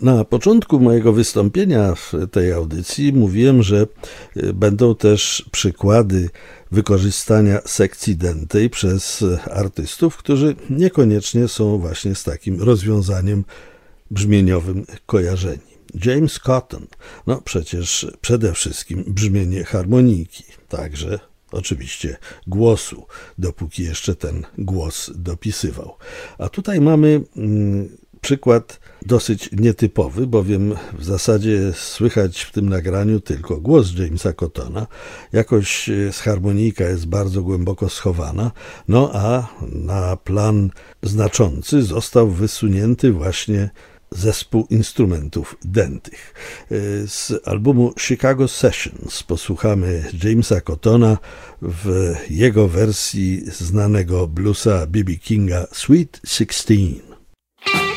Na początku mojego wystąpienia w tej audycji mówiłem, że będą też przykłady wykorzystania sekcji dętej przez artystów, którzy niekoniecznie są właśnie z takim rozwiązaniem brzmieniowym kojarzeni. James Cotton, no przecież przede wszystkim brzmienie harmonijki, także oczywiście głosu, dopóki jeszcze ten głos dopisywał. A tutaj mamy przykład dosyć nietypowy, bowiem w zasadzie słychać w tym nagraniu tylko głos Jamesa Cottona. Jakoś harmonijka jest bardzo głęboko schowana, no a na plan znaczący został wysunięty właśnie zespół instrumentów dętych. Z albumu Chicago Sessions posłuchamy Jamesa Cottona w jego wersji znanego bluesa B.B. Kinga Sweet 16.